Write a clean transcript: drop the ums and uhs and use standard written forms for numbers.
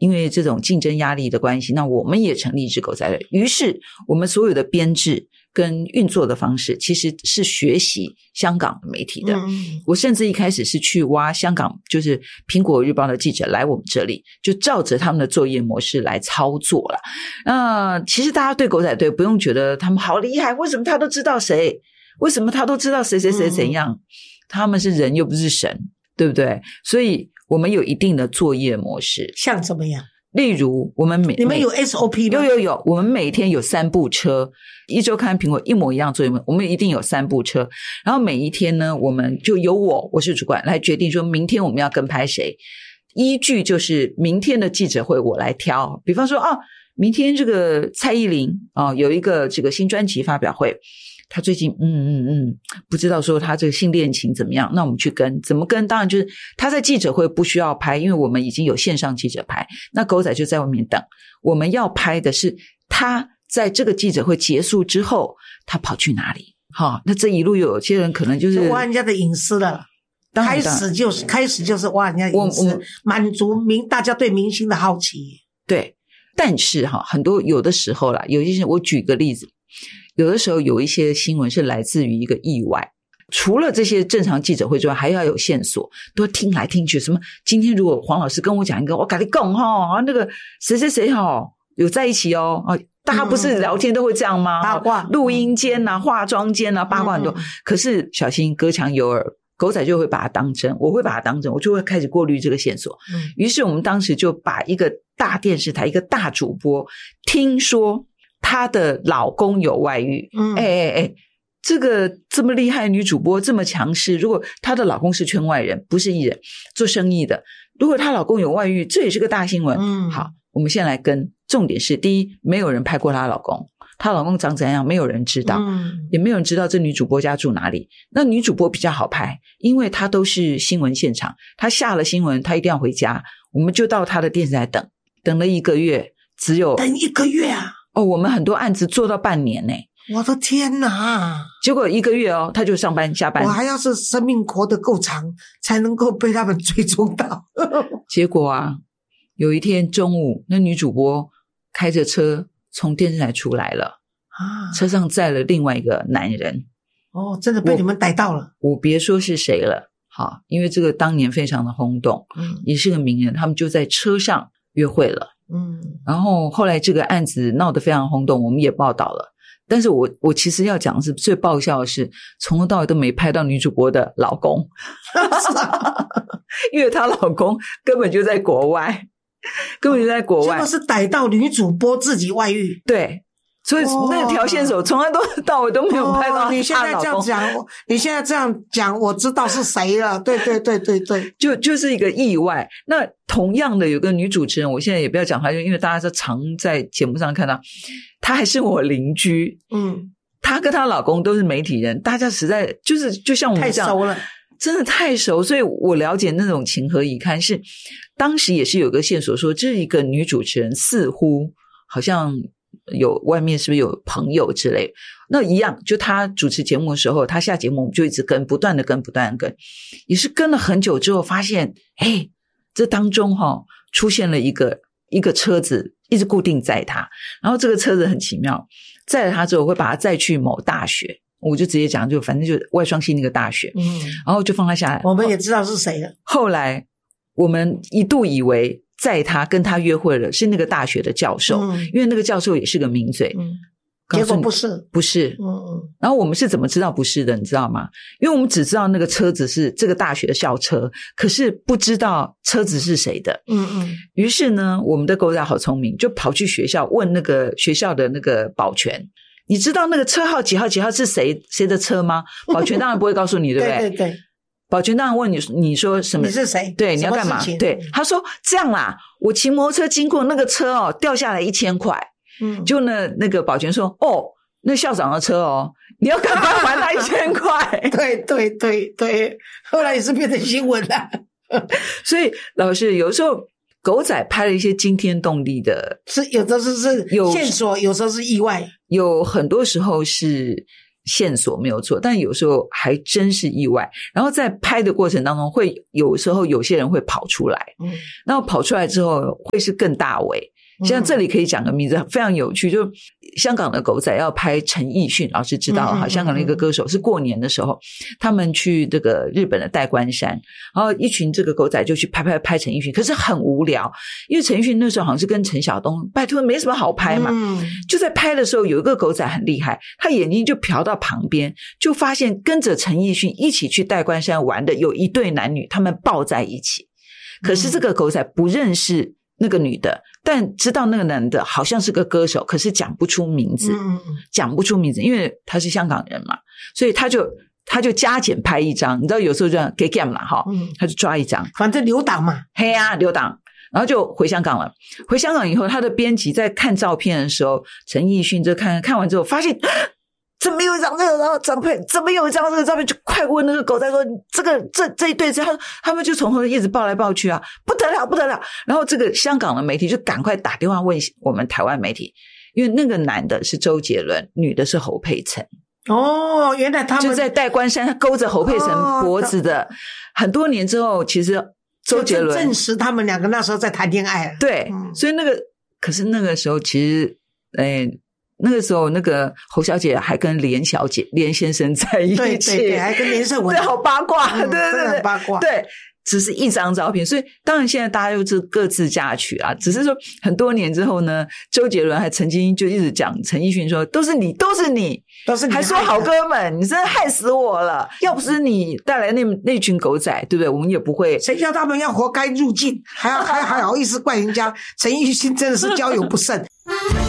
因为这种竞争压力的关系，那我们也成立一支狗仔队。于是我们所有的编制跟运作的方式其实是学习香港媒体的。我甚至一开始是去挖香港就是苹果日报的记者来我们这里，就照着他们的作业模式来操作了。其实大家对狗仔队不用觉得他们好厉害，为什么他都知道谁，为什么他都知道谁谁谁怎样，他们是人又不是神，对不对？所以我们有一定的作业模式。 像怎么样？ 例如我们你们有 SOP 吗？ 有，我们每天有3部车，一周刊苹果一模一样作业，我们一定有3部车，然后每一天呢，我们就由我是主管来决定说明天我们要跟拍谁，依据就是明天的记者会我来挑，比方说明天这个蔡依林有一个这个新专辑发表会，他最近不知道说他这个新恋情怎么样，那我们去跟，怎么跟？当然就是他在记者会不需要拍，因为我们已经有线上记者拍，那狗仔就在外面等。我们要拍的是他在这个记者会结束之后他跑去哪里。那这一路有些人可能就是挖人家的隐私了，开始就是挖人家的隐私，满足大家对明星的好奇。 对，但是很多有的时候啦，有一些我举个例子，有的时候有一些新闻是来自于一个意外，除了这些正常记者会之外，还要有线索，都听来听去，什么今天如果黄老师跟我讲一个，我跟你讲那个谁谁谁有在一起大家不是聊天都会这样吗？ 八卦， 录音间化妆间八卦很多。可是小心隔墙有耳，狗仔就会把它当真，我会把它当真，我就会开始过滤这个线索。于是我们当时就把一个大电视台一个大主播听说她的老公有外遇，这个这么厉害的女主播这么强势，如果她的老公是圈外人，不是艺人，做生意的，如果她老公有外遇，这也是个大新闻。好，我们先来跟，重点是第一，没有人拍过她老公，她老公长怎样没有人知道，也没有人知道这女主播家住哪里。那女主播比较好拍，因为她都是新闻现场，她下了新闻她一定要回家，我们就到她的电视台等了1个月，只有等1个月啊！ 我们很多案子做到半年呢。 我的天哪！ 结果1个月他就上班下班。 我还要是生命活得够长，才能够被他们追踪到。 结果有一天中午，那女主播开着车从电视台出来了，车上载了另外一个男人。 真的被你们逮到了。 我别说是谁了，好，因为这个当年非常的轰动，也是个名人，他们就在车上约会了。然后后来这个案子闹得非常轰动，我们也报道了。但是我其实要讲的是最爆笑的是，从头到尾都没拍到女主播的老公，因为她老公根本就在国外，结果是逮到女主播自己外遇。 对，所以那条线索从来到尾都没有拍到。 你现在这样讲，我知道是谁了。对， 就是一个意外。那同样的有个女主持人，我现在也不要讲她，就因为大家都常在节目上看到，她还是我邻居。她跟她老公都是媒体人，大家实在就像我们这样， 太熟了， 真的太熟，所以我了解那种情何以堪。是当时也是有个线索说，这一个女主持人似乎好像有外面是不是有朋友之类的，那一样就她主持节目的时候，她下节目我们就一直跟，不断的跟，也是跟了很久之后发现，这当中出现了一个车子一直固定载她，然后这个车子很奇妙，载了她之后会把她载去某大学，我就直接讲，就反正就外双溪那个大学，然后就放她下来。 我们也知道是谁了。 后来我们一度以为载他跟他约会了是那个大学的教授，因为那个教授也是个名嘴。 结果不是。 然后我们是怎么知道不是的，你知道吗？因为我们只知道那个车子是这个大学的校车，可是不知道车子是谁的。于是呢，我们的狗仔好聪明，就跑去学校问那个学校的那个保全，你知道那个车号几号是谁的车吗？保全当然不会告诉你，对不对？ 对。 保全当然问你说什么？ 你是谁？ 对，你要干嘛？对，他说这样啦，我骑摩托车经过那个车掉下来1000块。就那个保全说，那校长的车你要赶快还他1000块。 对，后来也是变成新闻了。 所以老师有时候狗仔拍了一些惊天动地的， 是有的是线索，有时候是意外， 有很多时候是线索没有错，但有时候还真是意外。然后在拍的过程当中，会有时候有些人会跑出来，然后跑出来之后会是更大尾。像这里可以讲个名字非常有趣，就香港的狗仔要拍陈奕迅，老师知道哈，香港的一个歌手，是过年的时候他们去这个日本的代官山，然后一群这个狗仔就去拍陈奕迅，可是很无聊，因为陈奕迅那时候好像是跟陈晓东，拜托没什么好拍嘛，就在拍的时候有一个狗仔很厉害，他眼睛就瞟到旁边，就发现跟着陈奕迅一起去代官山玩的有一对男女，他们抱在一起，可是这个狗仔不认识那个女的，但知道那个男的好像是个歌手，可是讲不出名字，讲不出名字，因为他是香港人嘛，所以他就加减拍一张，你知道有时候这样给 game 啦哈，他就抓一张， 反正留档嘛， 嘿啊留档，然后就回香港了。回香港以后，他的编辑在看照片的时候，陈奕迅就看完之后发现。怎么有一张这个照片？怎么有一张这个照片？就快问那个狗仔说：“这一对，他们就从头一直抱来抱去啊，不得了，不得了！”然后这个香港的媒体就赶快打电话问我们台湾媒体，因为那个男的是周杰伦，女的是侯佩岑。 哦，原来他们就在代官山，他勾着侯佩岑脖子的。很多年之后，其实周杰伦证实他们两个那时候在谈恋爱了。 对，所以可是那个时候其实，那个时候，那个侯小姐还跟连先生在一起， 对，还跟连胜文， 对，好八卦，对， 很八卦， 对，只是一张照片，所以当然现在大家又是各自嫁娶啊。只是说很多年之后呢，周杰伦还曾经就一直讲陈奕迅说：“都是你，还说好哥们，你真的害死我了！要不是你带来那群狗仔，对不对？我们也不会。 谁叫他们要活该入境，还好意思怪人家？陈奕迅真的是交友不慎。”